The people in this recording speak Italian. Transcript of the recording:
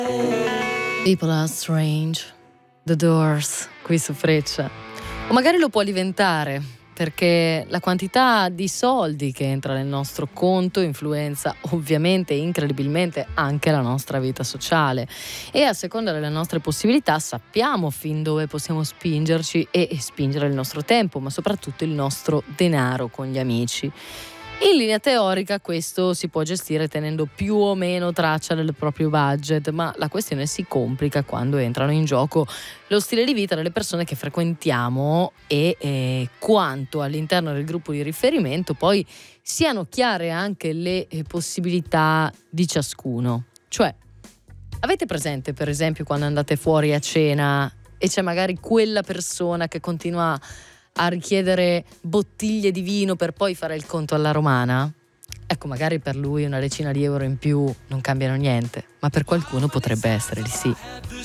People are strange, The Doors, qui su Freccia. O magari lo può diventare, perché la quantità di soldi che entra nel nostro conto influenza ovviamente incredibilmente anche la nostra vita sociale, e a seconda delle nostre possibilità sappiamo fin dove possiamo spingerci e spingere il nostro tempo, ma soprattutto il nostro denaro con gli amici. In linea teorica questo si può gestire tenendo più o meno traccia del proprio budget, ma la questione si complica quando entrano in gioco lo stile di vita delle persone che frequentiamo e quanto all'interno del gruppo di riferimento poi siano chiare anche le possibilità di ciascuno. Cioè, avete presente per esempio quando andate fuori a cena e c'è magari quella persona che continua a richiedere bottiglie di vino per poi fare il conto alla romana? Ecco, magari per lui una decina di euro in più non cambiano niente, ma per qualcuno potrebbe essere di sì.